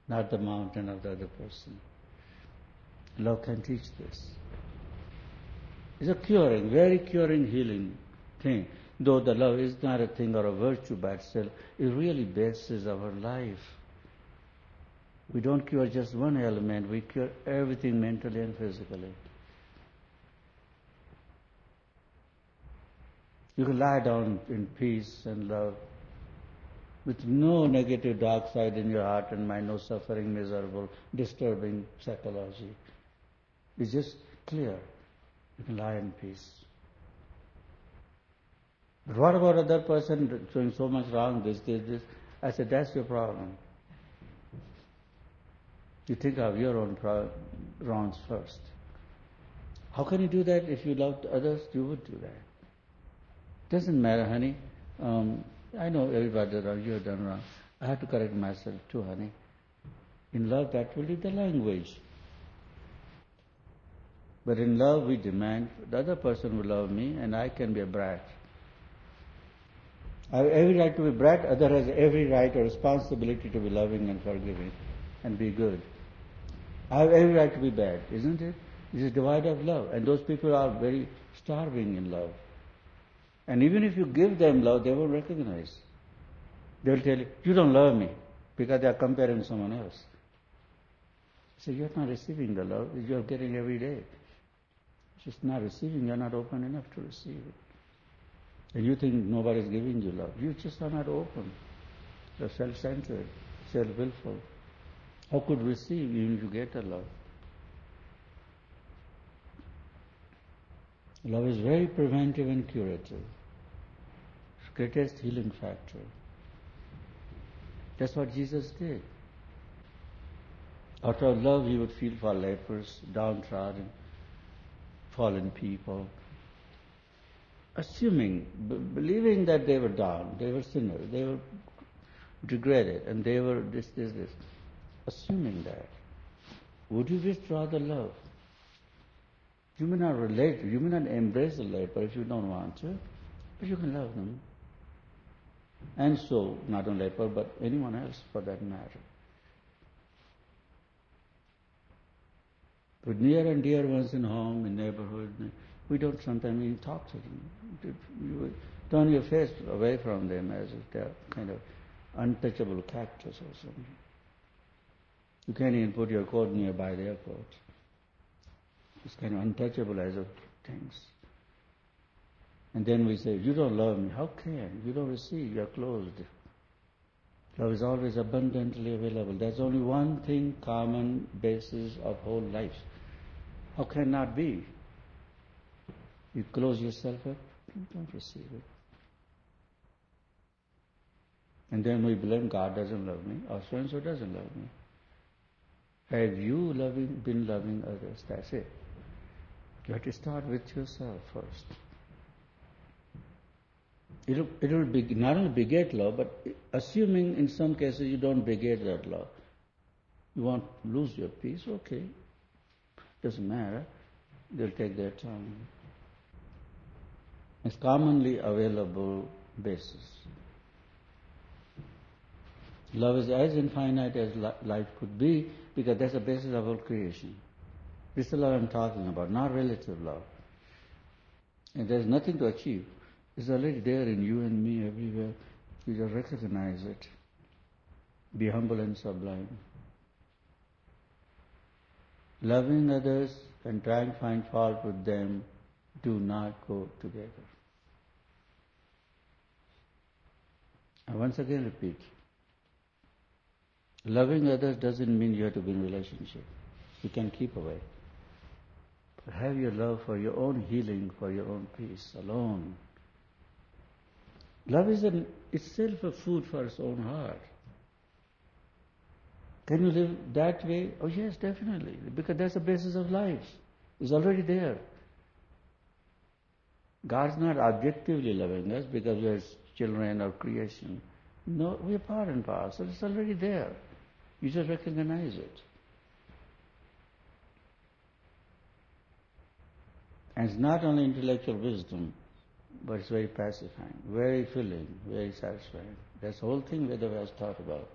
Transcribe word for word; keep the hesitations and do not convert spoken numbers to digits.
not the mountain of the other person. Love can teach this. It's a curing, very curing, healing thing. Though the love is not a thing or a virtue by itself, it really bases our life. We don't cure just one element, we cure everything mentally and physically. You can lie down in peace and love with no negative dark side in your heart and mind, no suffering, miserable, disturbing psychology. It's just clear. You can lie in peace. But what about other person doing so much wrong, this, this, this? I said, that's your problem. You think of your own pro- wrongs first. How can you do that? If you loved others, you would do that. Doesn't matter, honey. Um, I know everybody around you have done wrong. I have to correct myself too, honey. In love, that will be the language. But in love, we demand the other person will love me, and I can be a brat. I have every right to be a brat. Other has every right or responsibility to be loving and forgiving, and be good. I have every right to be bad, isn't it? This is divide of love, and those people are very starving in love. And even if you give them love, they won't recognize. They will tell you, you don't love me, because they are comparing someone else. So you're not receiving the love, you're getting every day. Just not receiving, you're not open enough to receive it. And you think nobody's giving you love. You just are not open. You're self-centered, self-willful. How could you receive even if you get the love? Love is very preventive and curative. It's the greatest healing factor. That's what Jesus did. Out of love, he would feel for lepers, downtrodden, fallen people, assuming, b- believing that they were down, they were sinners, they were degraded, and they were this, this, this. Assuming that, would you withdraw the love? You may not relate, you may not embrace the leper if you don't want to, but you can love them. And so, not only leper, but anyone else for that matter. With near and dear ones in home, in neighborhood, we don't sometimes even talk to them. You turn your face away from them as if they're kind of untouchable cactus or something. You can't even put your coat nearby their coat. It's kind of untouchable as of things. And then we say, you don't love me. How can? You don't receive. You're closed. Love is always abundantly available. There's only one thing, common basis of whole life. How can not be? You close yourself up, you don't receive it. And then we blame God doesn't love me, or so-and-so doesn't love me. Have you loving, been loving others? That's it. You have to start with yourself first. It will, it will be, not only beget love, but assuming in some cases you don't beget that love. You want to lose your peace, okay. Doesn't matter. They'll take their time. It's commonly available basis. Love is as infinite as life could be, because that's the basis of all creation. This is the love I'm talking about, not relative love. And there's nothing to achieve. It's already there in you and me everywhere. You just recognize it. Be humble and sublime. Loving others and trying to find fault with them do not go together. I once again repeat. Loving others doesn't mean you have to be in a relationship. You can keep away. But have your love for your own healing, for your own peace alone. Love is an, itself a food for its own heart. Can you live that way? Oh yes, definitely. Because that's the basis of life. It's already there. God's not objectively loving us because we are children of creation. No, we are part and parcel. It's already there. You just recognize it. And it's not only intellectual wisdom, but it's very pacifying, very filling, very satisfying. That's the whole thing Vedas has taught about.